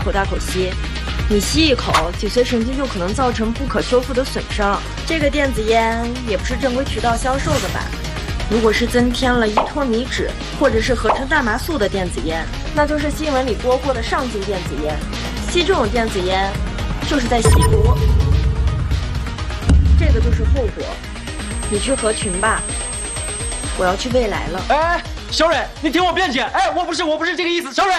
口大口吸，你吸一口，脊髓神经就可能造成不可修复的损伤。这个电子烟也不是正规渠道销售的吧？如果是增添了依托米酯或者是合成大麻素的电子烟，那就是新闻里播过的上劲电子烟。吸这种电子烟，就是在吸毒，这个就是后果。你去合群吧，我要去未来了。 哎，小蕊，你听我辩解。哎，我不是这个意思，小蕊。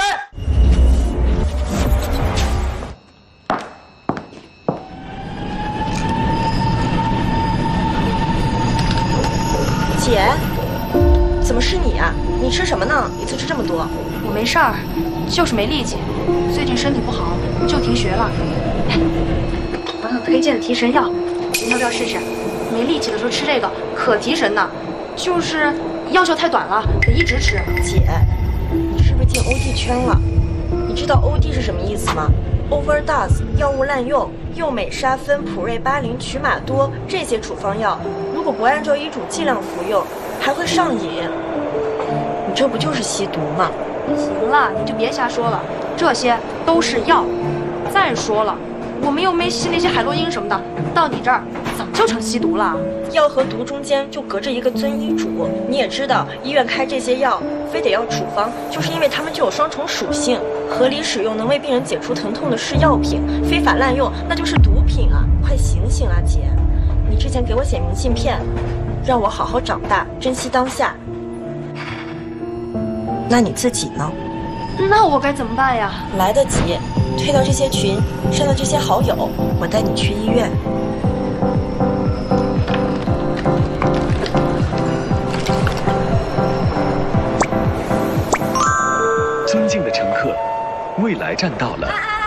姐，怎么是你啊？你吃什么呢？一次吃这么多？ 我没事儿，就是没力气，最近身体不好，就停学了。朋友推荐的提神药，你要不要试试？没力气的时候吃这个可提神呢，就是药效太短了，得一直吃。 姐，你是不是进 OD 圈了？你知道 OD 是什么意思吗？ Overdose 药物滥用，右美沙芬、普瑞巴林、曲马多这些处方药，如果不按照医嘱剂量服用，还会上瘾。你这不就是吸毒吗？ 行了，你就别瞎说了，这些都是药。再说了，我们又没吸那些海洛因什么的，到你这儿怎么就成吸毒了？ 药和毒中间就隔着一个遵医嘱。你也知道，医院开这些药非得要处方，就是因为它们具有双重属性。合理使用能为病人解除疼痛的是药品，非法滥用那就是毒品啊！快醒醒啊，姐！你之前给我写明信片，让我好好长大，珍惜当下。那你自己呢？ 那我该怎么办呀？ 来得及，退到这些群，删掉这些好友，我带你去医院。 尊敬的乘客，未来站到了。